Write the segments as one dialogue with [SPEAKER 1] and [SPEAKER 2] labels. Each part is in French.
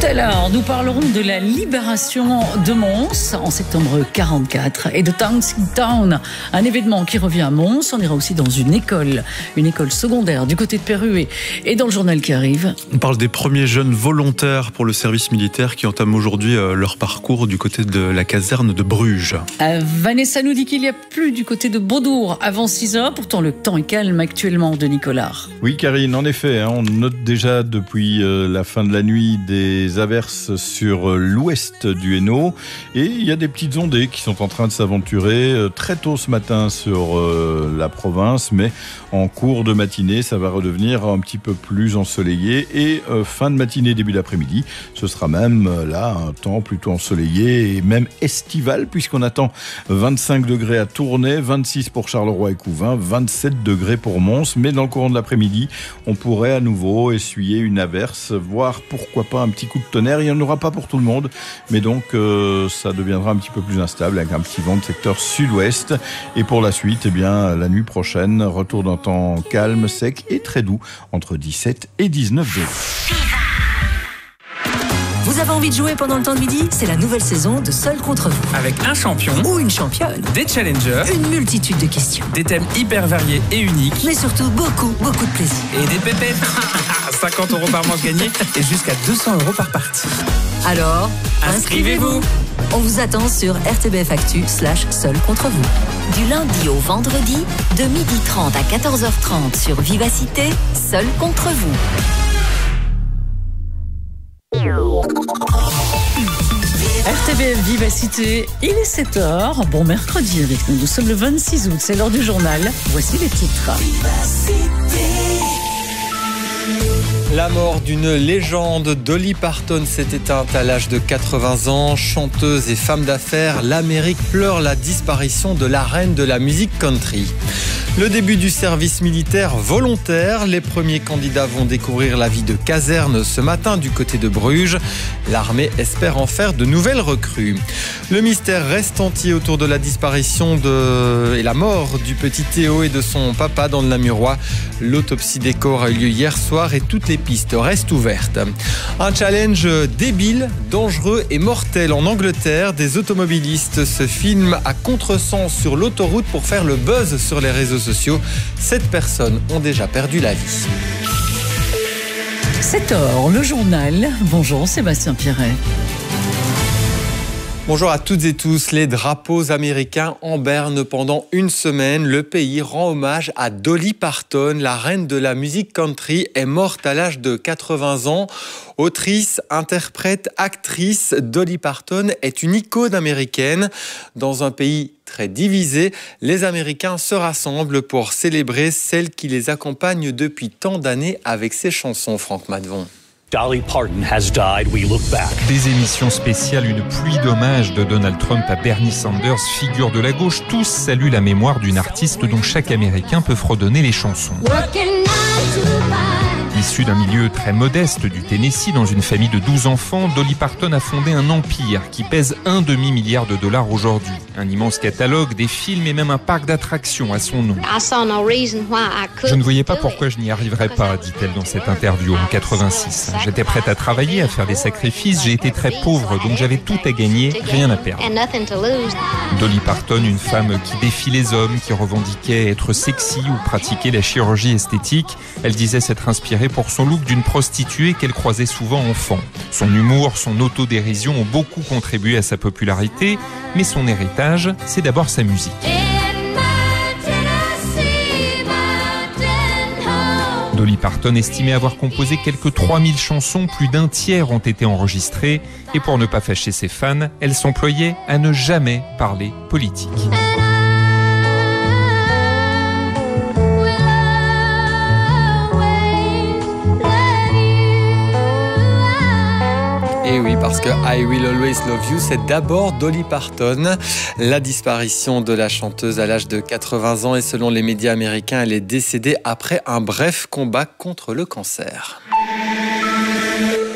[SPEAKER 1] à l'heure, nous parlerons de la libération de Mons en septembre 1944 et de Town, un événement qui revient à Mons. On ira aussi dans une école secondaire du côté de Perruet. Et dans le journal qui arrive,
[SPEAKER 2] on parle des premiers jeunes volontaires pour le service militaire qui entament aujourd'hui leur parcours du côté de la caserne de Bruges.
[SPEAKER 1] Vanessa nous dit qu'il n'y a plus du côté de Beaudour avant 6h. Pourtant, le temps est calme actuellement, de Nicolas.
[SPEAKER 3] Oui, Karine, en effet, on note déjà depuis la fin de la nuit des averses sur l'ouest du Hainaut. Et il y a des petites ondées qui sont en train de s'aventurer très tôt ce matin sur la province. Mais en cours de matinée, ça va redevenir un petit peu plus ensoleillé. Et fin de matinée, début d'après-midi, ce sera même là un temps plutôt ensoleillé et même estival, puisqu'on attend 25 degrés à Tournai, 26 pour Charleroi et Couvain, 27 degrés pour Mons. Mais dans le courant de l'après-midi, on pourrait à nouveau essuyer une averse, voire pourquoi pas un petit coup de tonnerre. Il n'y en aura pas pour tout le monde, mais donc ça deviendra un petit peu plus instable avec un petit vent de secteur sud-ouest. Et pour la suite, la nuit prochaine, retour d'un temps calme, sec et très doux, entre 17 et 19 degrés.
[SPEAKER 4] Vous avez envie de jouer pendant le temps de midi? C'est la nouvelle saison de Seul contre vous.
[SPEAKER 5] Avec un champion
[SPEAKER 4] ou une championne,
[SPEAKER 5] des challengers,
[SPEAKER 4] une multitude de questions,
[SPEAKER 5] des thèmes hyper variés et uniques,
[SPEAKER 4] mais surtout beaucoup de plaisir.
[SPEAKER 5] Et des pépettes 50 € par manche gagné et jusqu'à 200 € par partie.
[SPEAKER 4] Alors, inscrivez-vous. On vous attend sur RTBF Actu /Seul contre vous.
[SPEAKER 6] Du lundi au vendredi, de 12h30 à 14h30 sur Vivacité, Seul contre vous.
[SPEAKER 1] RTBF Vivacité, il est 7h. Bon mercredi avec nous. Nous sommes le 26 août, c'est l'heure du journal. Voici les titres.
[SPEAKER 7] La mort d'une légende, Dolly Parton, s'est éteinte à l'âge de 80 ans. Chanteuse et femme d'affaires, l'Amérique pleure la disparition de la reine de la musique country. Le début du service militaire volontaire. Les premiers candidats vont découvrir la vie de caserne ce matin du côté de Bruges. L'armée espère en faire de nouvelles recrues. Le mystère reste entier autour de la disparition et la mort du petit Théo et de son papa dans le Namurois. L'autopsie des corps a eu lieu hier soir et toutes les pistes restent ouvertes. Un challenge débile, dangereux et mortel en Angleterre. Des automobilistes se filment à contresens sur l'autoroute pour faire le buzz sur les réseaux sociaux. 7 personnes ont déjà perdu la vie.
[SPEAKER 1] 7h, le journal. Bonjour Sébastien Pierret.
[SPEAKER 7] Bonjour à toutes et tous. Les drapeaux américains en berne pendant une semaine. Le pays rend hommage à Dolly Parton. La reine de la musique country est morte à l'âge de 80 ans. Autrice, interprète, actrice, Dolly Parton est une icône américaine. Dans un pays très divisé, les Américains se rassemblent pour célébrer celle qui les accompagne depuis tant d'années avec ses chansons, Franck Madvon.
[SPEAKER 8] Dolly Parton has died, we look back.
[SPEAKER 9] Des émissions spéciales, une pluie d'hommages de Donald Trump à Bernie Sanders, figure de la gauche. Tous saluent la mémoire d'une artiste dont chaque Américain peut fredonner les chansons. Issue d'un milieu très modeste du Tennessee, dans une famille de 12 enfants, Dolly Parton a fondé un empire qui pèse $1,5 milliard aujourd'hui. Un immense catalogue, des films et même un parc d'attractions à son nom. Je ne voyais pas pourquoi je n'y arriverais pas, dit-elle dans cette interview en 86. J'étais prête à travailler, à faire des sacrifices, j'ai été très pauvre, donc j'avais tout à gagner, rien à perdre. Dolly Parton, une femme qui défie les hommes, qui revendiquait être sexy ou pratiquer la chirurgie esthétique. Elle disait s'être inspirée pour son look d'une prostituée qu'elle croisait souvent enfant. Son humour, son autodérision ont beaucoup contribué à sa popularité, mais son héritage, c'est d'abord sa musique. Dolly Parton estimait avoir composé quelques 3000 chansons, plus d'un tiers ont été enregistrées, et pour ne pas fâcher ses fans, elle s'employait à ne jamais parler politique.
[SPEAKER 7] Et oui, parce que I Will Always Love You, c'est d'abord Dolly Parton. La disparition de la chanteuse à l'âge de 80 ans et selon les médias américains, elle est décédée après un bref combat contre le cancer.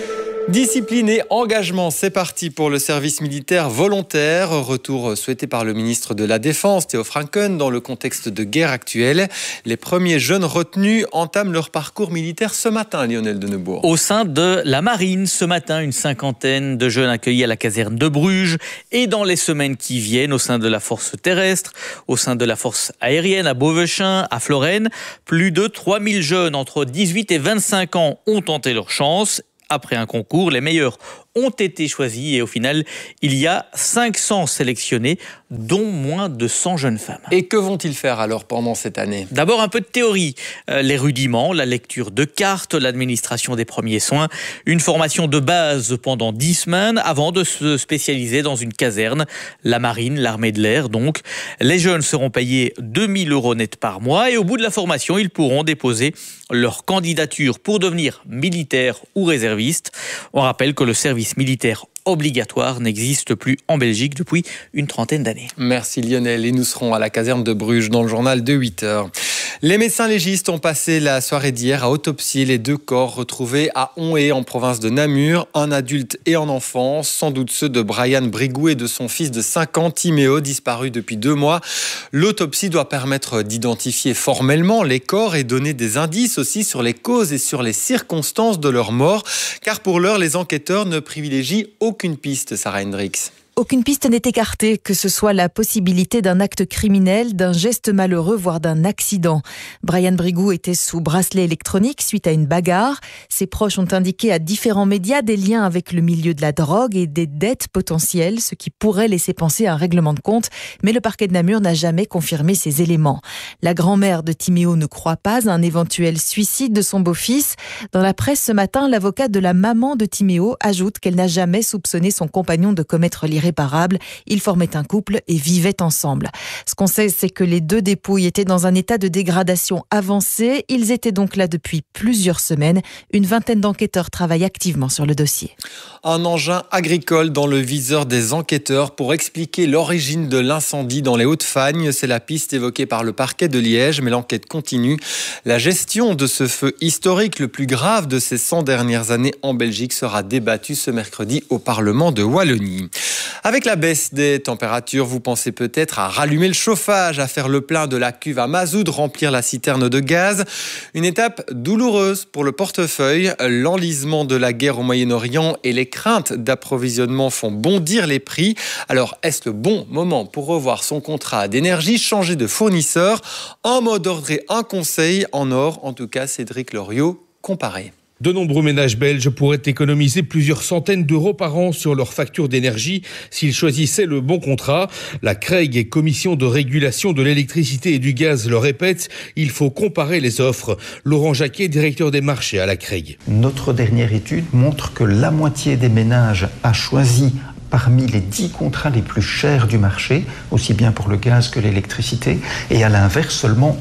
[SPEAKER 7] Discipline et engagement, c'est parti pour le service militaire volontaire. Retour souhaité par le ministre de la Défense, Theo Franken, dans le contexte de guerre actuelle. Les premiers jeunes retenus entament leur parcours militaire ce matin, Lionel Denebourg.
[SPEAKER 10] Au sein de la marine, ce matin, une cinquantaine de jeunes accueillis à la caserne de Bruges. Et dans les semaines qui viennent, au sein de la force terrestre, au sein de la force aérienne à Beauvechin, à Florène, plus de 3000 jeunes entre 18 et 25 ans ont tenté leur chance. Après un concours, les meilleurs ont été choisis et au final, il y a 500 sélectionnés, dont moins de 100 jeunes femmes.
[SPEAKER 7] Et que vont-ils faire alors pendant cette année ?
[SPEAKER 10] D'abord un peu de théorie, les rudiments, la lecture de cartes, l'administration des premiers soins, une formation de base pendant 10 semaines avant de se spécialiser dans une caserne, la marine, l'armée de l'air donc. Les jeunes seront payés 2 000 € net par mois et au bout de la formation, ils pourront déposer leur candidature pour devenir militaire ou réserviste. On rappelle que le service militaire obligatoire n'existe plus en Belgique depuis une trentaine d'années.
[SPEAKER 7] Merci Lionel, et nous serons à la caserne de Bruges dans le journal de 8h. Les médecins légistes ont passé la soirée d'hier à autopsier les 2 corps retrouvés à Onhé en province de Namur, un adulte et un enfant, sans doute ceux de Brian Brigou et de son fils de 5 ans, Timéo, disparu depuis 2 mois. L'autopsie doit permettre d'identifier formellement les corps et donner des indices aussi sur les causes et sur les circonstances de leur mort, car pour l'heure, les enquêteurs ne privilégient aucune piste, Sarah Hendricks.
[SPEAKER 11] Aucune piste n'est écartée, que ce soit la possibilité d'un acte criminel, d'un geste malheureux, voire d'un accident. Brian Brigou était sous bracelet électronique suite à une bagarre. Ses proches ont indiqué à différents médias des liens avec le milieu de la drogue et des dettes potentielles, ce qui pourrait laisser penser à un règlement de compte. Mais le parquet de Namur n'a jamais confirmé ces éléments. La grand-mère de Timéo ne croit pas à un éventuel suicide de son beau-fils. Dans la presse ce matin, l'avocat de la maman de Timéo ajoute qu'elle n'a jamais soupçonné son compagnon de commettre l'irréparable. Ils formaient un couple et vivaient ensemble. Ce qu'on sait, c'est que les 2 dépouilles étaient dans un état de dégradation avancé. Ils étaient donc là depuis plusieurs semaines. Une vingtaine d'enquêteurs travaillent activement sur le dossier.
[SPEAKER 7] Un engin agricole dans le viseur des enquêteurs pour expliquer l'origine de l'incendie dans les Hauts-de-Fagne. C'est la piste évoquée par le parquet de Liège, mais l'enquête continue. La gestion de ce feu historique, le plus grave de ces 100 dernières années en Belgique, sera débattue ce mercredi au Parlement de Wallonie. Avec la baisse des températures, vous pensez peut-être à rallumer le chauffage, à faire le plein de la cuve à mazout, remplir la citerne de gaz. Une étape douloureuse pour le portefeuille. L'enlisement de la guerre au Moyen-Orient et les craintes d'approvisionnement font bondir les prix. Alors, est-ce le bon moment pour revoir son contrat d'énergie, changer de fournisseur ? Un mot d'ordre et un conseil en or. En tout cas, Cédric Loriot, comparé.
[SPEAKER 12] De nombreux ménages belges pourraient économiser plusieurs centaines d'euros par an sur leur facture d'énergie s'ils choisissaient le bon contrat. La CREG et Commission de régulation de l'électricité et du gaz le répètent, il faut comparer les offres. Laurent Jacquet, directeur des marchés à la CREG.
[SPEAKER 13] Notre dernière étude montre que la moitié des ménages a choisi parmi les 10 contrats les plus chers du marché, aussi bien pour le gaz que l'électricité. Et à l'inverse, seulement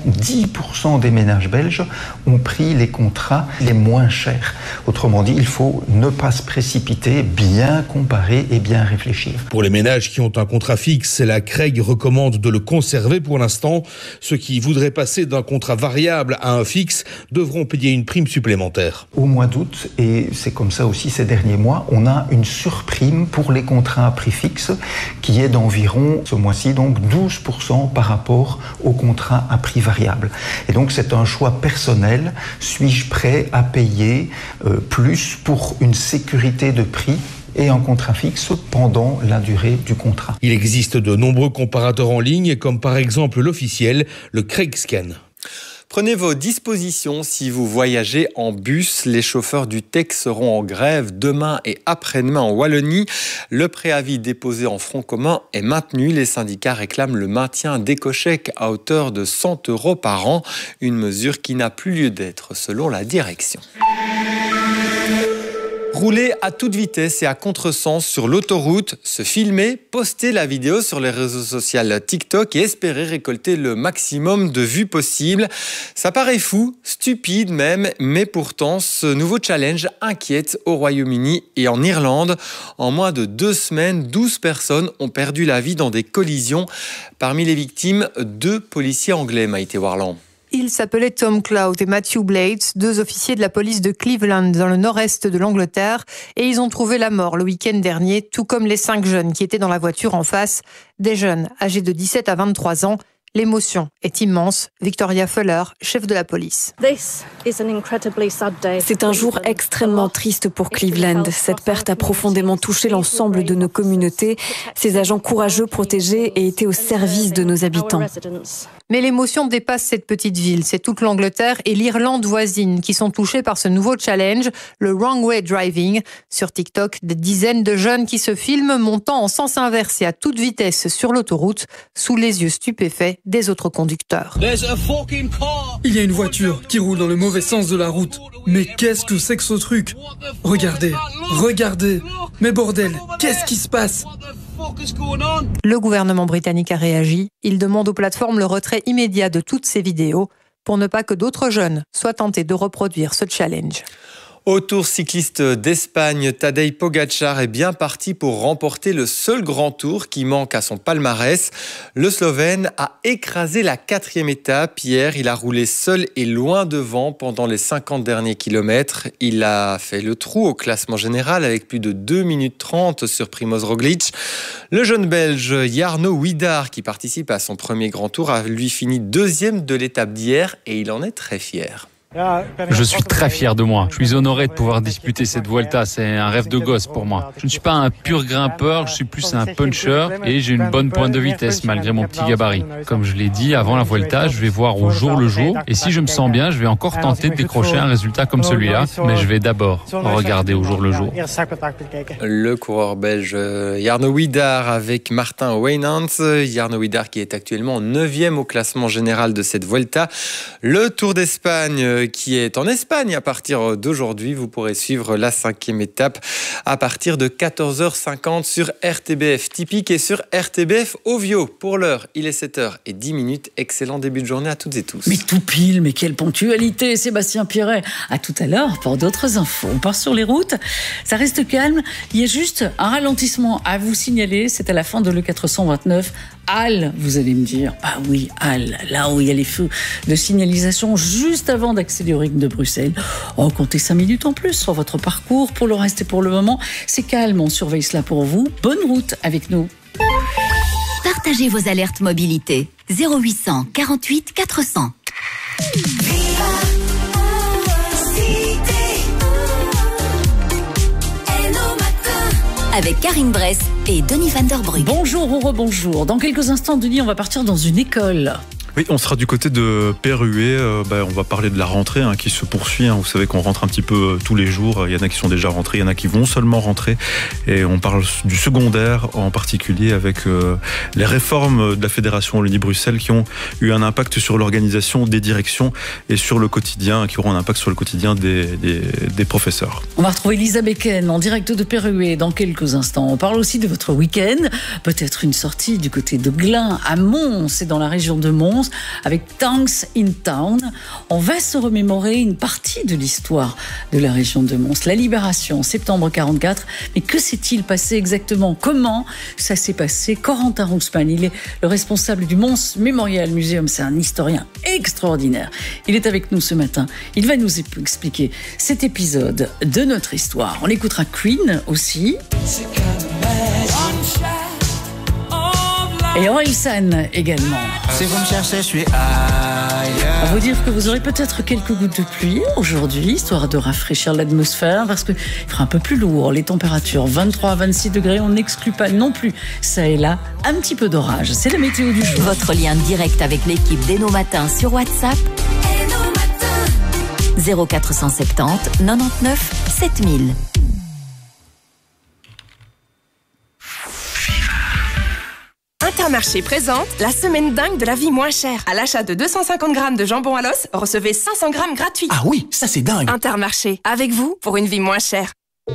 [SPEAKER 13] 10% des ménages belges ont pris les contrats les moins chers. Autrement dit, il faut ne pas se précipiter, bien comparer et bien réfléchir.
[SPEAKER 12] Pour les ménages qui ont un contrat fixe, la CREG recommande de le conserver pour l'instant. Ceux qui voudraient passer d'un contrat variable à un fixe devront payer une prime supplémentaire.
[SPEAKER 13] Au mois d'août, et c'est comme ça aussi ces derniers mois, on a une surprime pour les contrat à prix fixe qui est d'environ, ce mois-ci, donc 12% par rapport au contrat à prix variable. Et donc c'est un choix personnel. Suis-je prêt à payer plus pour une sécurité de prix et un contrat fixe pendant la durée du contrat?
[SPEAKER 12] Il existe de nombreux comparateurs en ligne, comme par exemple l'officiel, le CREGscan.
[SPEAKER 7] Prenez vos dispositions si vous voyagez en bus. Les chauffeurs du TEC seront en grève demain et après-demain en Wallonie. Le préavis déposé en front commun est maintenu. Les syndicats réclament le maintien d'éco-chèques à hauteur de 100 € par an. Une mesure qui n'a plus lieu d'être selon la direction. Rouler à toute vitesse et à contresens sur l'autoroute, se filmer, poster la vidéo sur les réseaux sociaux TikTok et espérer récolter le maximum de vues possible. Ça paraît fou, stupide même, mais pourtant ce nouveau challenge inquiète au Royaume-Uni et en Irlande. En moins de 2 semaines, 12 personnes ont perdu la vie dans des collisions. Parmi les victimes, 2 policiers anglais, Maïté Warland.
[SPEAKER 14] Ils s'appelaient Tom Clout et Matthew Blades, 2 officiers de la police de Cleveland, dans le nord-est de l'Angleterre, et ils ont trouvé la mort le week-end dernier, tout comme les 5 jeunes qui étaient dans la voiture en face, des jeunes âgés de 17 à 23 ans. L'émotion est immense. Victoria Fuller, chef de la police.
[SPEAKER 15] C'est un jour extrêmement triste pour Cleveland. Cette perte a profondément touché l'ensemble de nos communautés. Ces agents courageux protégeaient et étaient au service de nos habitants.
[SPEAKER 14] Mais l'émotion dépasse cette petite ville. C'est toute l'Angleterre et l'Irlande voisine qui sont touchés par ce nouveau challenge, le Wrong Way Driving. Sur TikTok, des dizaines de jeunes qui se filment montant en sens inverse et à toute vitesse sur l'autoroute, sous les yeux stupéfaits des autres conducteurs.
[SPEAKER 16] Il y a une voiture qui roule dans le mauvais sens de la route. Mais qu'est-ce que c'est que ce truc ? Regardez. Mais bordel, qu'est-ce qui se passe ?
[SPEAKER 14] Le gouvernement britannique a réagi. Il demande aux plateformes le retrait immédiat de toutes ces vidéos pour ne pas que d'autres jeunes soient tentés de reproduire ce challenge.
[SPEAKER 7] Au Tour cycliste d'Espagne, Tadej Pogačar est bien parti pour remporter le seul grand tour qui manque à son palmarès. Le Slovène a écrasé la 4e étape. Hier, il a roulé seul et loin devant pendant les 50 derniers kilomètres. Il a fait le trou au classement général avec plus de 2 minutes 30 sur Primož Roglič. Le jeune Belge Jarno Huidar, qui participe à son premier grand tour, a lui fini 2e de l'étape d'hier et il en est très fier.
[SPEAKER 17] Je suis très fier de moi. Je suis honoré de pouvoir disputer cette Vuelta. C'est un rêve de gosse pour moi. Je ne suis pas un pur grimpeur, je suis plus un puncher et j'ai une bonne pointe de vitesse malgré mon petit gabarit. Comme je l'ai dit, avant la Vuelta, je vais voir au jour le jour et si je me sens bien, je vais encore tenter de décrocher un résultat comme celui-là, mais je vais d'abord regarder au jour le jour.
[SPEAKER 7] Le coureur belge Jarno Huidar avec Martin Wijnants. Jarno Huidar qui est actuellement 9e au classement général de cette Vuelta. Le Tour d'Espagne qui est en Espagne à partir d'aujourd'hui. Vous pourrez suivre la 5e étape à partir de 14h50 sur RTBF Typique et sur RTBF Ovio. Pour l'heure, il est 7h10. Excellent début de journée à toutes et tous.
[SPEAKER 1] Mais tout pile, mais quelle ponctualité, Sébastien Pierret. À tout à l'heure pour d'autres infos. On part sur les routes, ça reste calme. Il y a juste un ralentissement à vous signaler. C'est à la fin de l'E429. Halle, vous allez me dire. Ah oui, Halle, là où il y a les feux de signalisation juste avant d'accéder au ring de Bruxelles. Oh, comptez 5 minutes en plus sur votre parcours. Pour le reste et pour le moment, c'est calme. On surveille cela pour vous. Bonne route avec nous.
[SPEAKER 6] Partagez vos alertes mobilité. 0800 48 400. Avec Karine Bress et Denis Van Der Brugge.
[SPEAKER 1] Bonjour ou rebonjour. Dans quelques instants, Denis, on va partir dans une école.
[SPEAKER 2] Oui, on sera du côté de Perruet. On va parler de la rentrée qui se poursuit. Vous savez qu'on rentre un petit peu tous les jours. Il y en a qui sont déjà rentrés, il y en a qui vont seulement rentrer. Et on parle du secondaire en particulier avec les réformes de la Fédération Wallonie-Bruxelles qui ont eu un impact sur l'organisation des directions et sur le quotidien, qui auront un impact sur le quotidien des professeurs.
[SPEAKER 1] On va retrouver Lisa Becken en direct de Perruet dans quelques instants. On parle aussi de votre week-end. Peut-être une sortie du côté de Glun à Mons et dans la région de Mons. Avec Tanks in Town, on va se remémorer une partie de l'histoire de la région de Mons, la libération, septembre 44. Mais que s'est-il passé exactement ? Comment ça s'est passé ? Corentin Rouxman, il est le responsable du Mons Memorial Museum. C'est un historien extraordinaire. Il est avec nous ce matin. Il va nous expliquer cet épisode de notre histoire. On écoutera Queen aussi. Et Orelsan également.
[SPEAKER 18] Si vous me cherchez, je suis ailleurs.
[SPEAKER 1] On va vous dire que vous aurez peut-être quelques gouttes de pluie aujourd'hui, histoire de rafraîchir l'atmosphère, parce qu'il fera un peu plus lourd. Les températures 23 à 26 degrés, on n'exclut pas non plus, ça et là, un petit peu d'orage. C'est la météo du jour.
[SPEAKER 6] Votre lien direct avec l'équipe d'Eno Matin sur WhatsApp. 0470 99 7000.
[SPEAKER 19] Intermarché présente la semaine dingue de la vie moins chère. À l'achat de 250 grammes de jambon à l'os, recevez 500 grammes gratuits.
[SPEAKER 18] Ah oui, ça c'est dingue.
[SPEAKER 19] Intermarché, avec vous pour une vie moins chère.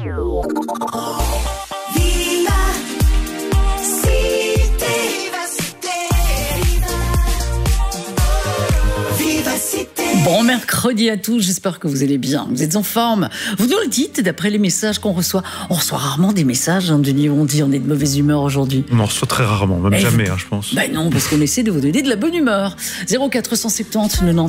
[SPEAKER 1] Bon mercredi à tous, j'espère que vous allez bien, vous êtes en forme. Vous nous le dites, d'après les messages qu'on reçoit. On reçoit rarement des messages, Denis, où on dit on est de mauvaise humeur aujourd'hui.
[SPEAKER 2] On en reçoit très rarement, même jamais, je pense.
[SPEAKER 1] Non, parce qu'on essaie de vous donner de la bonne humeur. 0470 90